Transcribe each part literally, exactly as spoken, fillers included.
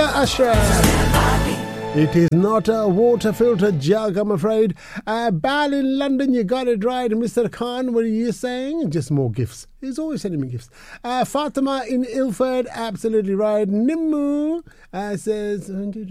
Usher. It is not a water filter jug, I'm afraid. Uh, Bal in London, you got it right. Mister Khan, what are you saying? Just more gifts. He's always sending me gifts. Uh, Fatima in Ilford, absolutely right. Nimmu uh, says...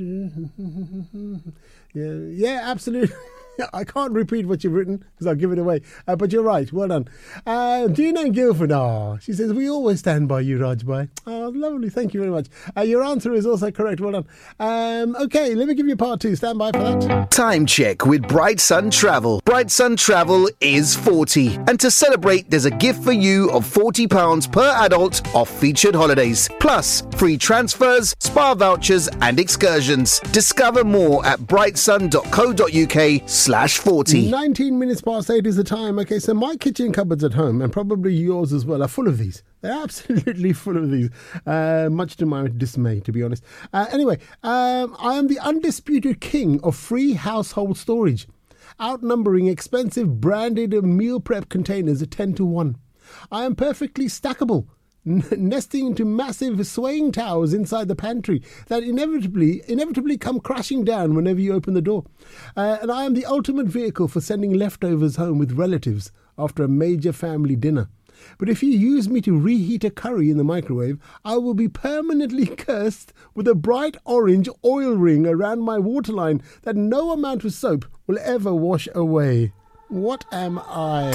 yeah, yeah, absolutely. I can't repeat what you've written because I'll give it away. Uh, but you're right. Well done. Uh, Dina in Guildford. Oh, she says, we always stand by you, Rajbhai. Oh, lovely. Thank you very much. Uh, your answer is also correct. Well done. Um, okay, let me give you part two. Stand by for that. Time check with Bright Sun Travel. Bright Sun Travel is forty. And to celebrate, there's a gift for you of forty pounds per adult off featured holidays. Plus, free transfers, spa vouchers and excursions. Discover more at brightsun.co.uk slash 40. nineteen minutes past eight is the time. Okay, so my kitchen cupboards at home, and probably yours as well, are full of these. They're absolutely full of these, uh, much to my dismay, to be honest. Uh, anyway, um, I am the undisputed king of free household storage, outnumbering expensive branded meal prep containers at ten to one. I am perfectly stackable, nesting into massive swaying towers inside the pantry that inevitably inevitably come crashing down whenever you open the door. Uh, and I am the ultimate vehicle for sending leftovers home with relatives after a major family dinner. But if you use me to reheat a curry in the microwave, I will be permanently cursed with a bright orange oil ring around my waterline that no amount of soap will ever wash away. What am I?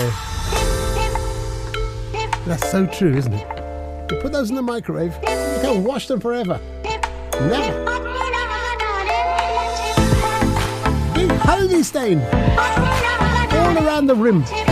That's so true, isn't it? You put those in the microwave, you can't wash them forever. Never. Big holy stain all around the rim.